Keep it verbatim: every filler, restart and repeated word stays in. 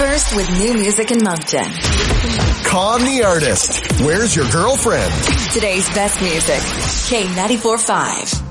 first with new music in Moncton. Con the Artist. Where's Your Girlfriend? Today's best music. K ninety-four point five.